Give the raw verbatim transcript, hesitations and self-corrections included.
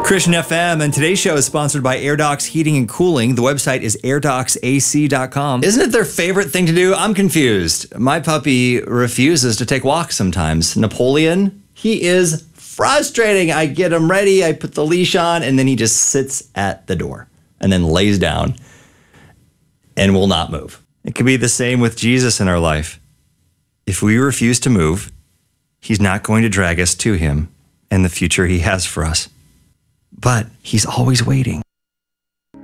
Christian F M, and today's show is sponsored by AirDocs Heating and Cooling. The website is air docs A C dot com. Isn't it their favorite thing to do? I'm confused. My puppy refuses to take walks sometimes. Napoleon, he is frustrating. I get him ready, I put the leash on, and then he just sits at the door and then lays down and will not move. It could be the same with Jesus in our life. If we refuse to move, he's not going to drag us to him and the future he has for us. But he's always waiting.